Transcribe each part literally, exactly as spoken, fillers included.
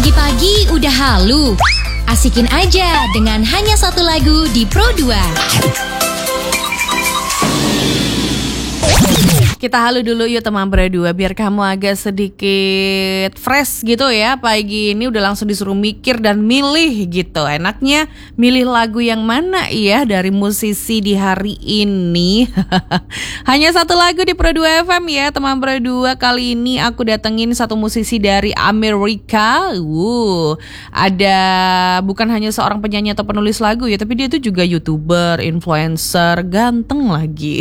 Pagi-pagi udah halu. Asikin aja dengan hanya satu lagu di Pro dua. Kita halu dulu yuk teman Pro dua, biar kamu agak sedikit fresh gitu ya. Pagi ini udah langsung disuruh mikir dan milih gitu. Enaknya milih lagu yang mana ya dari musisi di hari ini. Hanya satu lagu di Pro dua F M ya teman Pro dua. Kali ini aku datengin satu musisi dari Amerika. Wuh, ada bukan hanya seorang penyanyi atau penulis lagu ya, tapi dia itu juga YouTuber, influencer, ganteng lagi.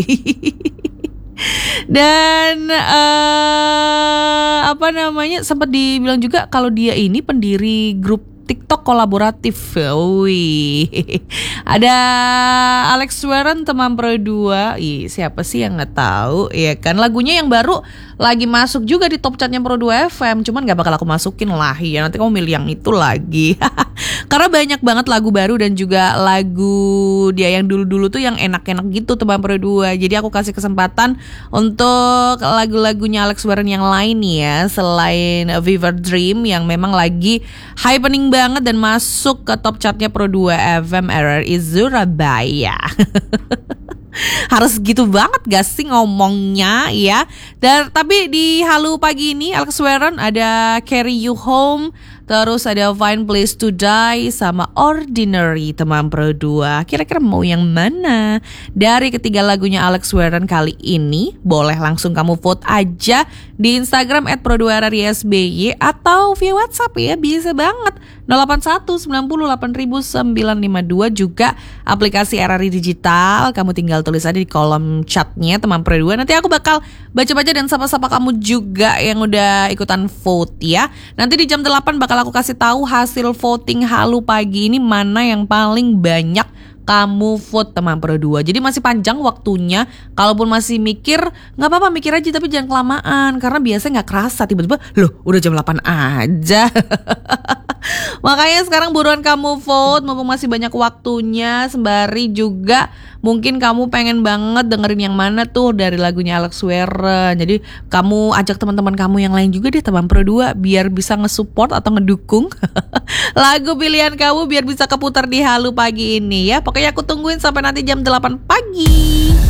Dan uh, apa namanya, sempat dibilang juga kalau dia ini pendiri grup TikTok kolaboratif. Wih. Ada Alex Warren teman Pro dua. Ih, siapa sih yang nggak tahu ya kan? Lagunya yang baru lagi masuk juga di top chartnya Pro dua F M. Cuman nggak bakal aku masukin lah ya. Nanti kamu milih yang itu lagi. Karena banyak banget lagu baru dan juga lagu dia yang dulu-dulu tuh yang enak-enak gitu teman Pro dua. Jadi aku kasih kesempatan untuk lagu-lagunya Alex Warren yang lain ya, selain Fever Dream yang memang lagi happening banget dan masuk ke top chartnya Pro dua F M R R I Surabaya. Harus gitu banget gak sih ngomongnya ya. Dan tapi di halu pagi ini Alex Warren ada Carry You Home, terus ada Fine Place to Die sama Ordinary teman Pro dua. Kira-kira mau yang mana dari ketiga lagunya Alex Warren kali ini? Boleh langsung kamu vote aja di Instagram at pro dua r r i s b y atau via WhatsApp ya, bisa banget. nol delapan satu sembilan nol delapan sembilan lima dua, juga aplikasi R R I Digital. Kamu tinggal tulis aja di kolom chatnya teman Pro dua. Nanti aku bakal baca-baca dan sapa-sapa kamu juga yang udah ikutan vote ya. Nanti di jam delapan bakal aku kasih tahu hasil voting halu pagi ini mana yang paling banyak kamu vote teman Pro dua. Jadi masih panjang waktunya. Kalaupun masih mikir, gak apa-apa mikir aja, tapi jangan kelamaan. Karena biasanya gak kerasa tiba-tiba, loh udah jam delapan aja. Makanya sekarang buruan kamu vote, mumpung masih banyak waktunya. Sembari juga mungkin kamu pengen banget dengerin yang mana tuh dari lagunya Alex Warren. Jadi kamu ajak teman-teman kamu yang lain juga deh teman Pro dua, biar bisa nge-support atau ngedukung lagu pilihan kamu biar bisa keputar di halu pagi ini ya. Pokoknya aku tungguin sampai nanti jam delapan pagi.